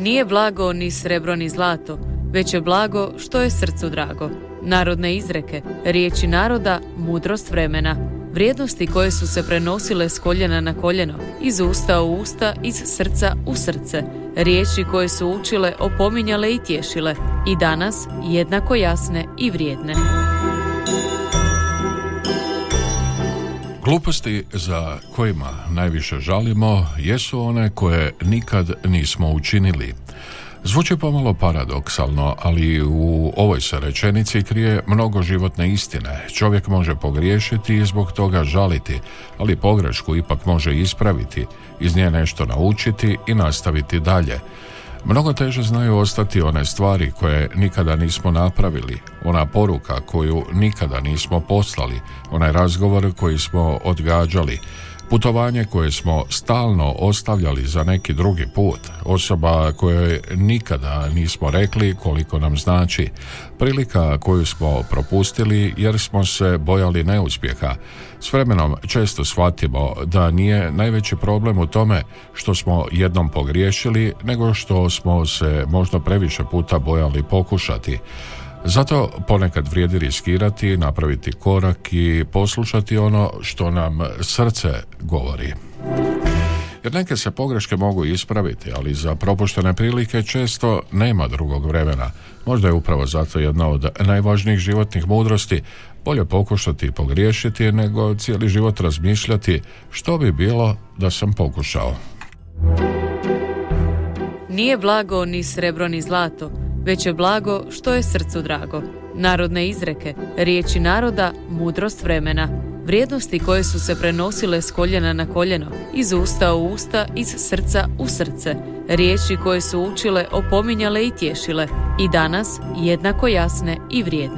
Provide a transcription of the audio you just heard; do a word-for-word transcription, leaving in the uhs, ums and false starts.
Nije blago ni srebro ni zlato, već je blago što je srcu drago. Narodne izreke, riječi naroda, mudrost vremena. Vrijednosti koje su se prenosile s koljena na koljeno, iz usta u usta, iz srca u srce. Riječi koje su učile, opominjale i tješile. I danas jednako jasne i vrijedne. Gluposti za kojima najviše žalimo jesu one koje nikad nismo učinili. Zvuči pomalo paradoksalno, ali u ovoj se rečenici krije mnogo životne istine. Čovjek može pogriješiti i zbog toga žaliti, ali pogrešku ipak može ispraviti, iz nje nešto naučiti i nastaviti dalje. Mnogo teže znaju ostati one stvari koje nikada nismo napravili, ona poruka koju nikada nismo poslali, onaj razgovor koji smo odgađali, putovanje koje smo stalno ostavljali za neki drugi put, osoba kojoj nikada nismo rekli koliko nam znači, prilika koju smo propustili jer smo se bojali neuspjeha. S vremenom često shvatimo da nije najveći problem u tome što smo jednom pogriješili, nego što smo se možda previše puta bojali pokušati. Zato ponekad vrijedi riskirati, napraviti korak i poslušati ono što nam srce govori. Jer neke se pogreške mogu ispraviti, ali za propuštene prilike često nema drugog vremena. Možda je upravo zato jedna od najvažnijih životnih mudrosti bolje pokušati i pogriješiti nego cijeli život razmišljati što bi bilo da sam pokušao. Nije blago ni srebro ni zlato, već je blago što je srcu drago. Narodne izreke, riječi naroda, mudrost vremena. Vrijednosti koje su se prenosile s koljena na koljeno, iz usta u usta, iz srca u srce. Riječi koje su učile, opominjale i tješile. I danas jednako jasne i vrijedne.